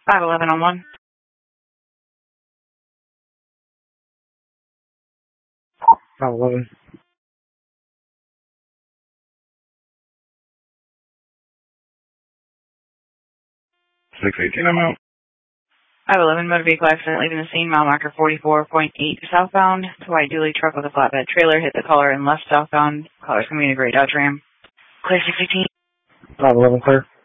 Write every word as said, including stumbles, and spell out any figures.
five eleven on one. five eleven. six eighteen, I'm out. five eleven, motor vehicle accident leaving the scene, mile marker forty-four point eight southbound. It's a white dually truck with a flatbed trailer hit the collar and left southbound. Collar's coming in a gray Dodge Ram. Clear six eighteen. five eleven, clear.